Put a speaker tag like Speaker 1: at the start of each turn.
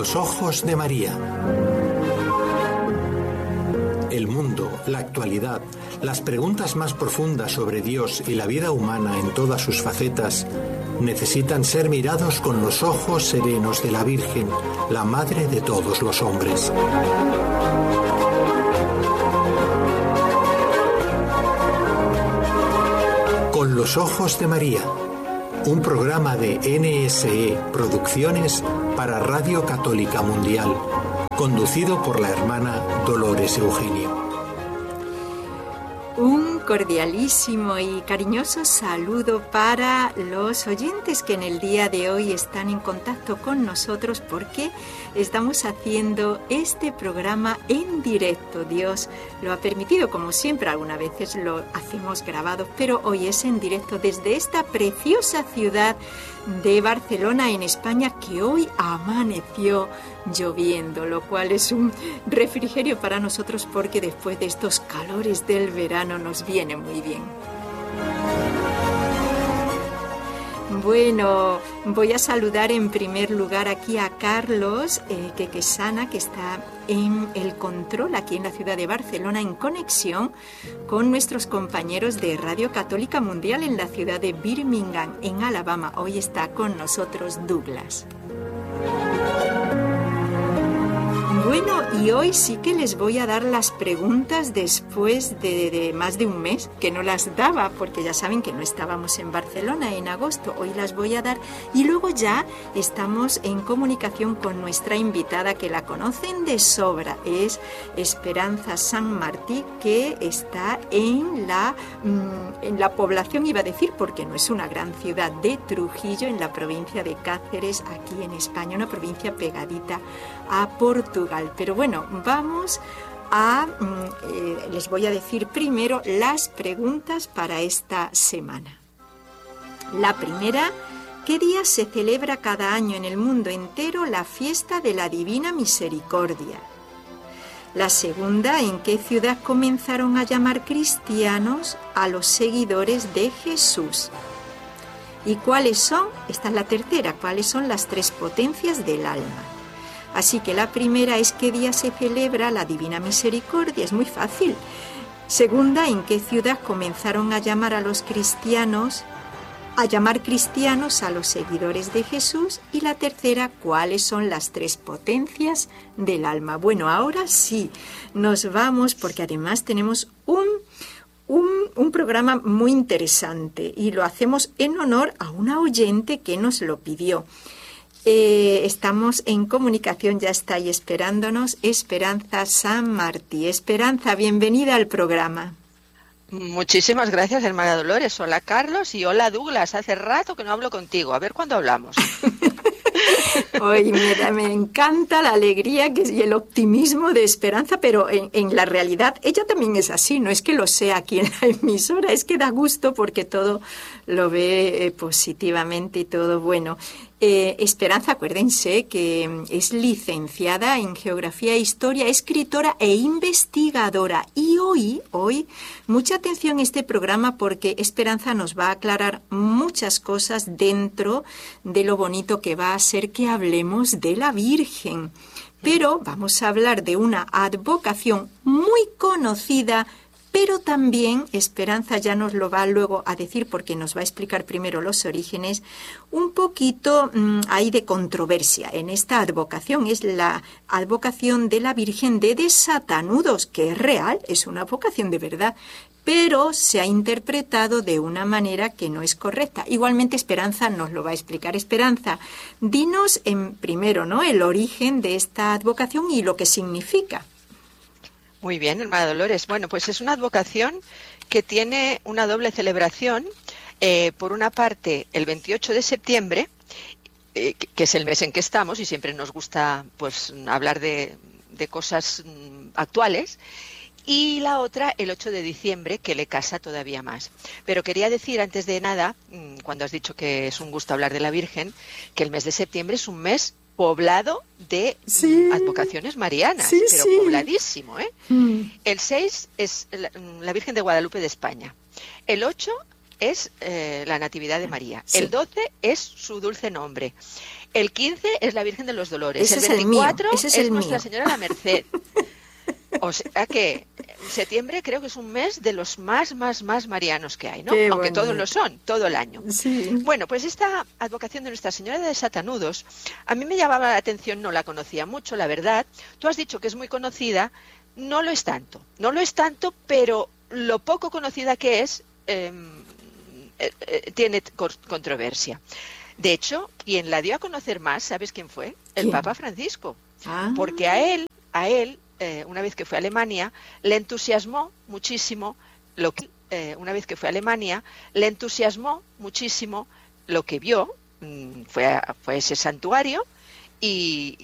Speaker 1: los ojos de María. El mundo, la actualidad, las preguntas más profundas sobre Dios y la vida humana en todas sus facetas necesitan ser mirados con los ojos serenos de la Virgen, la madre de todos los hombres. Con los ojos de María, un programa de NSE Producciones para Radio Católica Mundial, conducido por la hermana Dolores Eugenio.
Speaker 2: Un cordialísimo y cariñoso saludo para los oyentes que en el día de hoy están en contacto con nosotros porque estamos haciendo este programa en directo. Dios lo ha permitido, como siempre, algunas veces lo hacemos grabado, pero hoy es en directo desde esta preciosa ciudad de Barcelona, en España, que hoy amaneció lloviendo, lo cual es un refrigerio para nosotros porque después de estos calores del verano nos viene muy bien. Bueno, voy a saludar en primer lugar aquí a Carlos Quequesana, que está en el control aquí en la ciudad de Barcelona, en conexión con nuestros compañeros de Radio Católica Mundial en la ciudad de Birmingham, en Alabama. Hoy está con nosotros Douglas. Bueno, y hoy sí que les voy a dar las preguntas después de más de un mes, que no las daba, porque ya saben que no estábamos en Barcelona en agosto. Hoy las voy a dar y luego ya estamos en comunicación con nuestra invitada, que la conocen de sobra. Es Esperanza San Martí, que está en la población, iba a decir, porque no es una gran ciudad, de Trujillo, en la provincia de Cáceres, aquí en España, una provincia pegadita a Portugal. Pero bueno, vamos a... les voy a decir primero las preguntas para esta semana. La primera: ¿qué día se celebra cada año en el mundo entero la fiesta de la Divina Misericordia? La segunda: ¿en qué ciudad comenzaron a llamar cristianos a los seguidores de Jesús? ¿Y cuáles son? Esta es la tercera. ¿Cuáles son las tres potencias del alma? Así que la primera es: ¿qué día se celebra la Divina Misericordia? Es muy fácil. Segunda: ¿en qué ciudad comenzaron a llamar a los cristianos, a llamar cristianos a los seguidores de Jesús? Y la tercera: ¿cuáles son las tres potencias del alma? Bueno, ahora sí, nos vamos, porque además tenemos un programa muy interesante y lo hacemos en honor a una oyente que nos lo pidió. Estamos en comunicación, ya está ahí esperándonos, Esperanza San Martí. Esperanza, bienvenida al programa.
Speaker 3: Muchísimas gracias, hermana Dolores. Hola, Carlos, y hola, Douglas. Hace rato que no hablo contigo. A ver cuándo hablamos.
Speaker 2: Hoy me encanta la alegría y el optimismo de Esperanza, pero en la realidad ella también es así. No es que lo sea aquí en la emisora, es que da gusto porque todo lo ve positivamente y todo bueno. Esperanza, acuérdense que es licenciada en Geografía e Historia, escritora e investigadora. Y hoy, mucha atención a este programa porque Esperanza nos va a aclarar muchas cosas dentro de lo bonito que va a ser que hablemos de la Virgen. Pero vamos a hablar de una advocación muy conocida, pero también Esperanza ya nos lo va luego a decir porque nos va a explicar primero los orígenes. Un poquito hay de controversia en esta advocación. Es la advocación de la Virgen de Desatanudos, que es real, es una advocación de verdad, pero se ha interpretado de una manera que no es correcta. Igualmente Esperanza nos lo va a explicar. Esperanza, dinos primero, ¿no?, el origen de esta advocación y lo que significa.
Speaker 3: Muy bien, hermana Dolores. Bueno, pues es una advocación que tiene una doble celebración. Por una parte, el 28 de septiembre, que es el mes en que estamos, y siempre nos gusta pues hablar de cosas actuales, y la otra, el 8 de diciembre, que le casa todavía más. Pero quería decir, antes de nada, cuando has dicho que es un gusto hablar de la Virgen, que el mes de septiembre es un mes poblado de advocaciones marianas, pero pobladísimo, ¿eh? El 6 es la Virgen de Guadalupe de España. El 8 es la Natividad de María. El 12 es su dulce nombre. El 15 es la Virgen de los Dolores.
Speaker 2: Ese
Speaker 3: el
Speaker 2: es el mío,
Speaker 3: 24
Speaker 2: ese es
Speaker 3: es
Speaker 2: el
Speaker 3: Nuestra
Speaker 2: mío.
Speaker 3: Señora de la Merced. O sea que septiembre creo que es un mes de los más marianos que hay, ¿no?
Speaker 2: Qué
Speaker 3: Aunque todos
Speaker 2: bonito.
Speaker 3: lo son, todo el año.
Speaker 2: Sí.
Speaker 3: Bueno, pues esta advocación de Nuestra Señora de Satanudos, a mí me llamaba la atención, no la conocía mucho, la verdad. Tú has dicho que es muy conocida, no lo es tanto, pero lo poco conocida que es, tiene controversia. De hecho, quien la dio a conocer más, ¿sabes quién fue? El
Speaker 2: ¿Quién?
Speaker 3: Papa Francisco.
Speaker 2: Ah,
Speaker 3: Porque a él, una vez que fue a Alemania, le entusiasmó muchísimo lo que lo que vio, fue a ese santuario y